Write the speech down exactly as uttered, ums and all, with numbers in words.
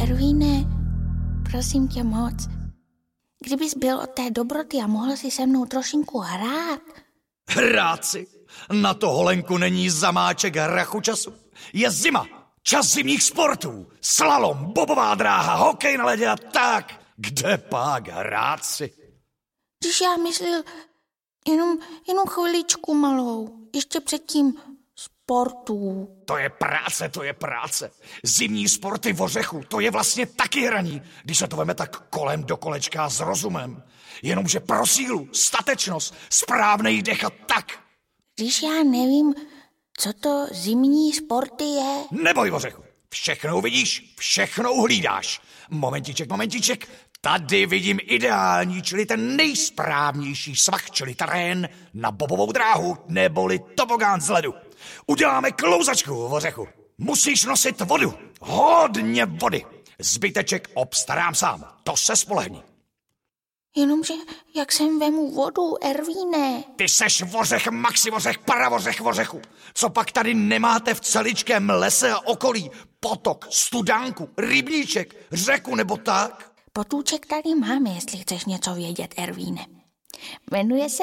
Ervíne, prosím tě moc, kdybys byl od té dobroty a mohl si se mnou trošinku hrát. Hrát si? Na to holenku není zamáček hrachu času. Je zima, čas zimních sportů, slalom, bobová dráha, hokej na ledě a tak. Kde pak hrát si? Když já myslel jenom, jenom chviličku malou, ještě předtím sportů. To je práce, to je práce. Zimní sporty v ořechu, to je vlastně taky hraní, když se to veme tak kolem do kolečka s rozumem. Jenomže pro sílu, statečnost, správnej dech a tak. Když já nevím, co to zimní sporty je. Neboj, ořechu, všechno vidíš, všechno hlídáš. Momentiček, momentiček, tady vidím ideální, čili ten nejsprávnější svah, čili terén na bobovou dráhu, neboli tobogán z ledu. Uděláme klouzačku, ořechu. Musíš nosit vodu, hodně vody. Zbyteček obstarám sám, to se spolehni. Jenomže jak sem vemu vodu, Ervíne? Ty seš vořech, maxi vořech, paravořech vořechu. Co pak tady nemáte v celičkém lese a okolí? Potok, studánku, rybníček, řeku nebo tak? Potůček tady máme, jestli chceš něco vědět, Ervíne. Jmenuje se